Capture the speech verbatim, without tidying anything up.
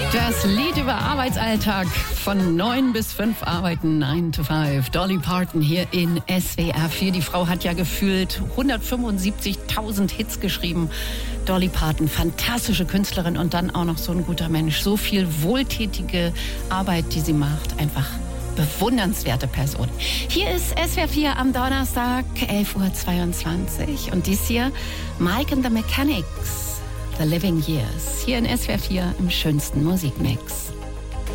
Das Lied über Arbeitsalltag von neun bis fünf arbeiten, nine to five. Dolly Parton hier in S W R vier. Die Frau hat ja gefühlt hundertfünfundsiebzigtausend Hits geschrieben. Dolly Parton, fantastische Künstlerin und dann auch noch so ein guter Mensch. So viel wohltätige Arbeit, die sie macht. Einfach bewundernswerte Person. Hier ist S W R vier am Donnerstag, elf Uhr zweiundzwanzig. Und dies hier, Mike and the Mechanics, The Living Years. Hier in S W R vier im schönsten Musikmix.